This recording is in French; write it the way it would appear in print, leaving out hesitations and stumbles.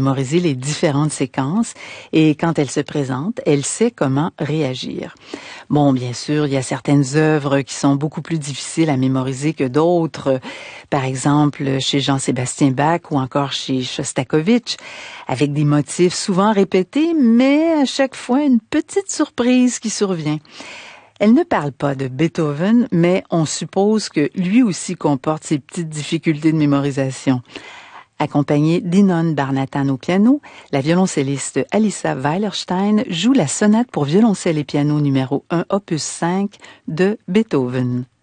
mémoriser les différentes séquences et quand elles se présentent, elle sait comment réagir. Bon, bien sûr, il y a certaines œuvres qui sont beaucoup plus difficiles à mémoriser que d'autres. Par exemple, chez Jean-Sébastien Bach ou encore chez Shostakovich, avec des motifs souvent répétés, mais à chaque fois une petite surprise qui survient. Elle ne parle pas de Beethoven, mais on suppose que lui aussi comporte ses petites difficultés de mémorisation. Accompagnée d'Inon Barnatan au piano, la violoncelliste Alissa Weilerstein joue la sonate pour violoncelle et piano numéro 1, opus 5 de Beethoven.